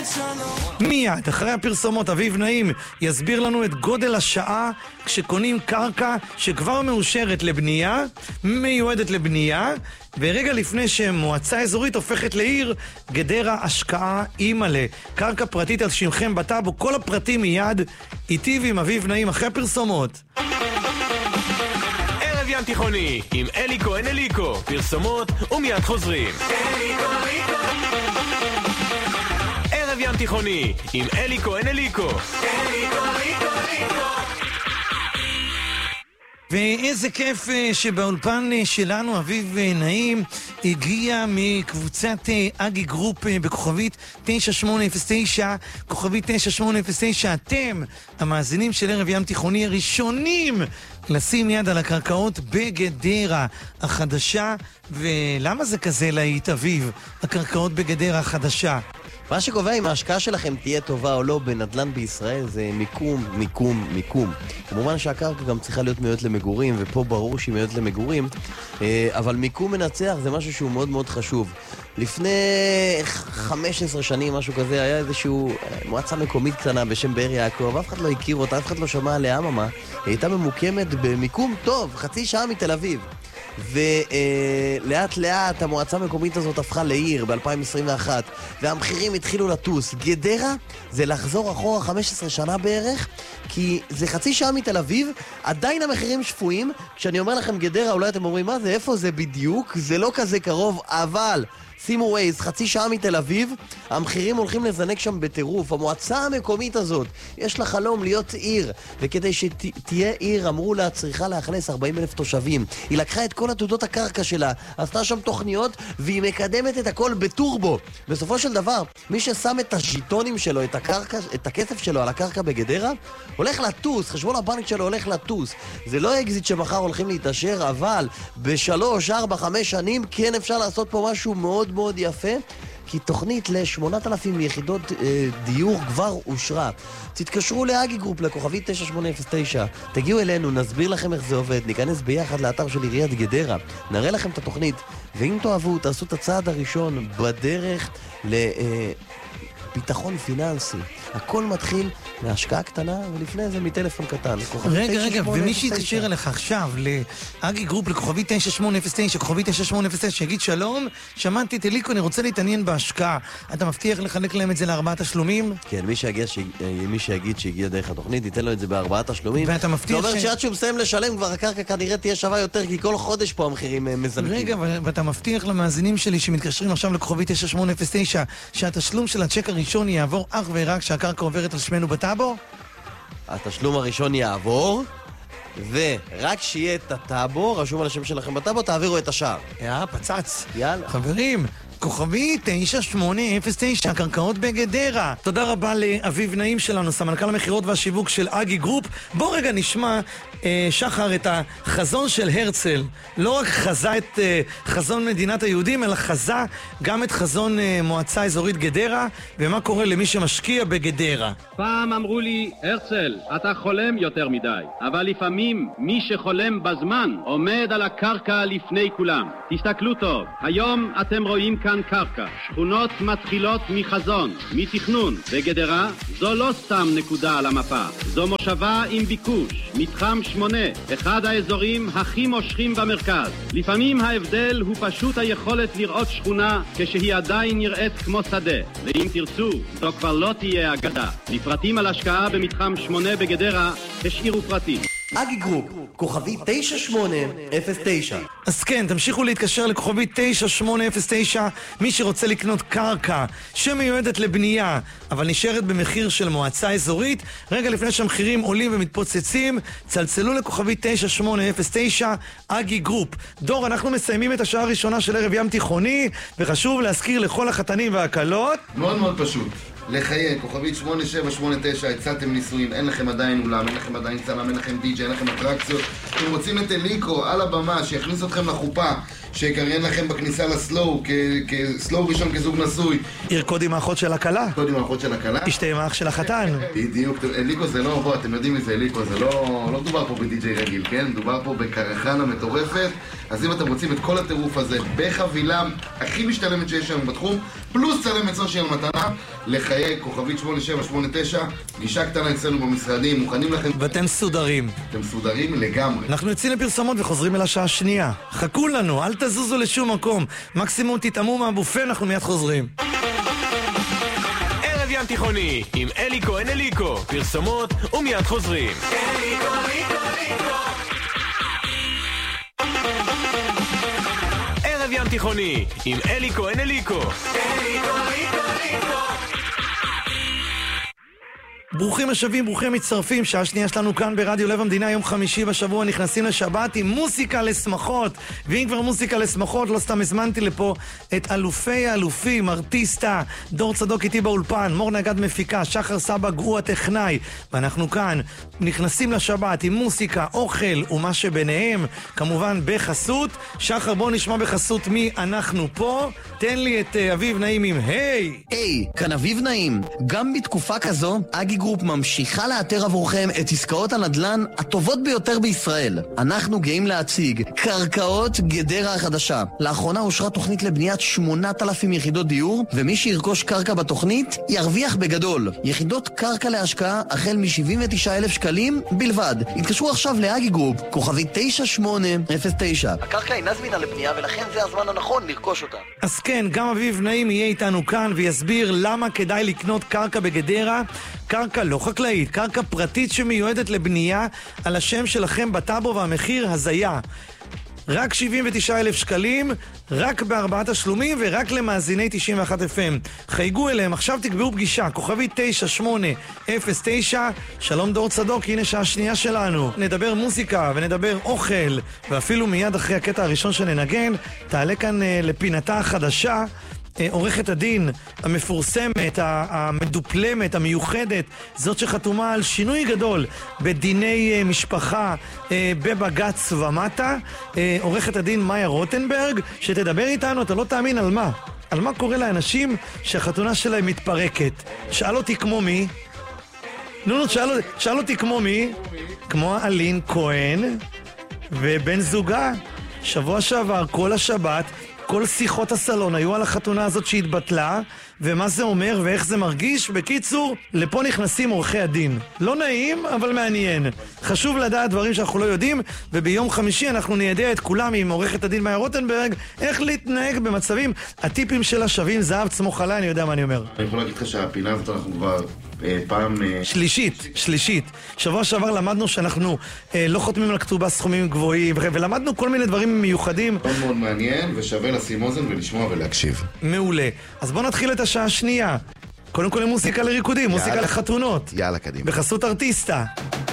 מיד אחרי הפרסומות אביב נעים יסביר לנו את גודל השעה כשקונים קרקע שכבר מאושרת לבנייה, מיועדת לבנייה, ורגע לפני שמועצה אזורית הופכת לעיר, גדרה השקעה אימאלה, קרקע פרטית על שמכם בטאבו. כל הפרטים מיד איתי ועם אביב נעים אחרי הפרסומות. ערב ים תיכוני עם אלי כהן אליקו, פרסומות ומיד חוזרים. ערב ים תיכוני עם אלי כהן אליקו. ואיזה כיף שבאולפן שלנו אביב נעים הגיע מקבוצת אגי גרופ בכוכבית 9809, כוכבית 9809. אתם המאזינים של ערב ים תיכוני הראשונים לשים יד על הקרקעות בגדרה החדשה. ולמה זה כזה להיט אביב, הקרקעות בגדרה החדשה? מה שקובע אם ההשקעה שלכם תהיה טובה או לא בנדל"ן בישראל זה מיקום, מיקום, מיקום. כמובן שהקרקע גם צריכה להיות מיועדת למגורים, ופה ברור שהיא מיועדת למגורים, אבל מיקום מנצח זה משהו שהוא מאוד מאוד חשוב. לפני 15 שנים, משהו כזה, היה איזשהו מועצה מקומית קטנה בשם באר יעקב, אף אחד לא הכיר אותה, אף אחד לא שמע עליה, מה? היא הייתה ממוקמת במיקום טוב, חצי שעה מתל אביב. ולאט לאט המועצה המקומית הזאת הפכה לעיר ב-2021 והמחירים התחילו לטוס. גדרה זה לחזור אחורה 15 שנה בערך, כי זה חצי שעה מתל אביב, עדיין המחירים שפויים. כשאני אומר לכם גדרה אולי אתם אומרים מה זה, איפה זה בדיוק? זה לא כזה קרוב, אבל שימו ווייז, חצי שעה מתל אביב, המחירים הולכים לזנק שם בטירוף. המועצה המקומית הזאת, יש לה חלום להיות עיר, וכדי שתהיה עיר אמרו לה צריכה להכנס 40,000 תושבים. היא לקחה את כל עתודות הקרקע שלה, עשתה שם תוכניות, והיא מקדמת את הכל בטורבו. בסופו של דבר, מי ששם את הז'יטונים שלו, את הקרקע, את הכסף שלו על הקרקע בגדרה, הולך לטוס, חשבון הבנק שלו הולך לטוס. זה לא אקזיט שמחר הולכים להתעשר, אבל ב3, 4, 5 שנים כן אפשר לעשות פה משהו מאוד מאוד יפה, כי תוכנית ל8,000 יחידות דיור כבר אושרה. תתקשרו לאגי גרופ, לכוכבית 9809, תגיעו אלינו, נסביר לכם איך זה עובד, ניכנס ביחד לאתר של עיריית גדרה, נראה לכם את התוכנית, ואם תאהבו, תעשו את הצעד הראשון בדרך לביטחון פיננסי. הכל מתחיל מהשקעה קטנה, ולפני זה מטלפון קטן. רגע, ומי שיתקשר אליך עכשיו לאגי גרופ לכוכבית 9809, כוכבית 9809, יגיד שלום, שמעתי את אליקו, אני רוצה להתעניין בהשקעה. אתה מבטיח לחלק להם את זה ל4 תשלומים? כן, מי שיגיד שהגיע דרך התוכנית, ייתן לו את זה ב4 תשלומים. ואתה מבטיח זה אומר שעד שהוא מסיים לשלם, כבר הקרקע כנראה תהיה שווה יותר, כי כל חודש פה המחירים מזנקים. רגע, ואתה מבטיח למאזינים שלי שמתקשרים עכשיו לכוכבית 9809, שהתשלום של הצ'ק הראשון יעבור אך ורק שהקרקע עוברת על שמנו בטאבו? התשלום הראשון יעבור, ורק שיהיה את הטאבו, רשום על השם שלכם בטאבו, תעבירו את השאר. פצץ. יאללה. חברים, כוכבי 9809, הקרקעות בגדרה. תודה רבה לאביב נעים שלנו, סמנכ"ל המחירות והשיווק של אגי גרופ. בוא רגע נשמע, שחר, את החזון של הרצל. לא רק חזה את חזון מדינת היהודים, אלא חזה גם את חזון מועצה אזורית גדרה, ומה קורה למי שמשקיע בגדרה. פעם אמרו לי, הרצל, אתה חולם יותר מדי, אבל לפעמים מי שחולם בזמן עומד על הקרקע לפני כולם. תסתכלו טוב, היום אתם רואים כאן קרקע, שכונות מתחילות מחזון, מתכנון, וגדרה זו לא סתם נקודה על המפה, זו מושבה עם ביקוש, מתחם 8, אחד האזורים הכי מושכים במרכז. לפעמים ההבדל הוא פשוט היכולת לראות שכונה כשהיא עדיין נראית כמו שדה, ואם תרצו, זו כבר לא תהיה אגדה. לפרטים על השקעה במתחם 8 בגדרה, השאירו פרטים. אגי גרופ, כוכבי 9809. אז כן, תמשיכו להתקשר לכוכבי 9809, מי שרוצה לקנות קרקע שמיועדת לבנייה, אבל נשארת במחיר של מועצה אזורית. רגע לפני שהמחירים עולים ומתפוצצים, צלצלו לכוכבי 9809, אגי גרופ. דור, אנחנו מסיימים את השעה הראשונה של ערב ים תיכוני, וחשוב להזכיר לכל החתנים והקלות. מאוד מאוד פשוט. לחייג, כוכבית 8789, הצעתם ניסויים, אין לכם עדיין אולם, אין לכם עדיין צלם, אין לכם די-ג'יי, אין לכם אטרקציות. אתם רוצים את אליקו על הבמה, שיכניס אתכם לחופה שיקריין לכם בכניסה לסלואו, כסלואו ראשון כזוג נשוי. ירקוד עם האחות של הכלה. ירקוד עם האחות של הכלה. ישתה עם האח של החתן. בדיוק, אליקו זה לא, בוא, אתם יודעים מי זה אליקו, זה לא מדובר פה בדי-ג'יי רגיל, כן? מדובר פה בקרחנה מטורפת. אז אם אתם רוצים את כל הטירוף הזה בחבילה הכי משתלמת שיש היום בתחום, פלוס צלם מצון של מתנה, לחיי כוכבית 8789, גישה קטנה אצלנו במשרדים, מוכנים לכם. ואתם סודרים. אתם סודרים לגמרי. אנחנו יוצאים לפרסומות וחוזרים אל השעה השנייה. חכו לנו, אל תזוזו לשום מקום. מקסימום תתאמו מהבופה, אנחנו מיד חוזרים. ערב ים תיכוני עם אלי כהן אליקו, פרסומות ומיד חוזרים. ערב ים תיכוני עם אלי כהן אליקו. ברוכים השבים, ברוכים מצטרפים, שעה שנייה שלנו כאן ברדיו לב המדינה, יום חמישי בשבוע נכנסים לשבת עם מוסיקה לשמחות. ואם כבר מוסיקה לשמחות, לא סתם הזמנתי לפה את אלופי האלופים, ארטיסטה, דור צדוק איתי באולפן, מור נגד מפיקה, שחר סבג הוא הטכנאי. ואנחנו כאן נכנסים לשבת עם מוסיקה, אוכל ומה שביניהם, כמובן בחסות. שחר, בוא נשמע בחסות מי אנחנו פה. תן לי את אביב נעים עם היי. היי, כאן אביב נעים. גם בתקופה כזו, אגי גרופ ממשיכה לאתר עבורכם את עסקאות הנדל"ן הטובות ביותר בישראל. אנחנו גאים להציג קרקעות גדרה החדשה. לאחרונה אושרה תוכנית לבניית 8,000 יחידות דיור, ומי שירכוש קרקע בתוכנית ירוויח בגדול. יחידות קרקע להשקעה החל מ-79,000 שקלים בלבד. התקשרו עכשיו לאגי גרופ, כוכבי 9809. הקרקע אינה זמינה לבנייה ולכן זה הזמן הנכון לרכוש אותה. אז כן, גם אביב נעים יהיה איתנו כאן ויסביר למה כדאי לקנות קרקע בגדרה. קרקע לא חקלאית, קרקע פרטית שמיועדת לבנייה על השם שלכם בטאבו, והמחיר הזיה. רק 79,000 שקלים, רק ב4 תשלומים ורק למאזיני 91 FM. חייגו אליהם, עכשיו תקבעו פגישה, כוכבי 9809. שלום דור צדוק, הנה שעה שנייה שלנו. נדבר מוזיקה ונדבר אוכל, ואפילו מיד אחרי הקטע הראשון שננגן, תעלה כאן לפינתה החדשה. עורכת הדין המפורסמת, המדופלמת, המיוחדת, זאת שחתומה על שינוי גדול בדיני משפחה בבגץ ומטה, עורכת הדין מאיה רוטנברג, שתדבר איתנו, אתה לא תאמין על מה. על מה קורה לאנשים שהחתונה שלהם מתפרקת. שאל אותי כמו מי? שאל אותי כמו מי? כמו אלין כהן ובן זוגה. שבוע שעבר, כל השבת, כל שיחות הסלון היו על החתונה הזאת שהתבטלה, ומה זה אומר ואיך זה מרגיש. בקיצור, לפה נכנסים עורכי הדין. לא נעים, אבל מעניין. חשוב לדעת דברים שאנחנו לא יודעים, וביום חמישי אנחנו ניידע את כולם עם עורכת הדין מאיה רוטנברג, איך להתנהג במצבים. הטיפים שלה שווים זהב, צמוך עליי, אני יודע מה אני אומר. אני יכול להגיד לך שהפינה הזאת אנחנו כבר פעם... שלישית. שבוע שעבר למדנו שאנחנו לא חותמים על כתובה סכומים גבוהים, ולמדנו כל מיני דברים מיוחדים. מאוד מאוד מעניין, ושווה לשים אוזן ולשמוע ולהקשיב. מעולה. אז בואו נתחיל את השעה השנייה. קודם כל מוזיקה לריקודים, מוזיקה לחתונות. יאללה, קדימה. בחסות ארטיסטה.